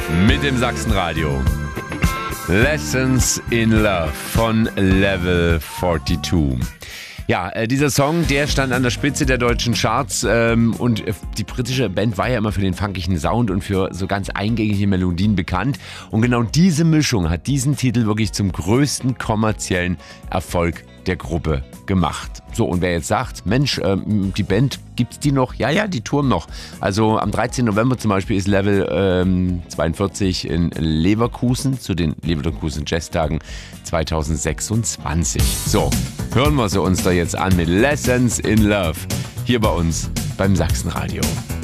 mit dem Sachsenradio. Lessons in Love von Level 42. Ja, dieser Song, der stand an der Spitze der deutschen Charts und die britische Band war ja immer für den funkigen Sound und für so ganz eingängige Melodien bekannt. Und genau diese Mischung hat diesen Titel wirklich zum größten kommerziellen Erfolg der Gruppe gemacht. So, und wer jetzt sagt, Mensch, die Band, gibt's die noch? Ja, die touren noch. Also am 13. November zum Beispiel ist Level 42 in Leverkusen zu den Leverkusen Jazztagen 2026. So, hören wir sie uns da jetzt an mit Lessons in Love hier bei uns beim Sachsenradio.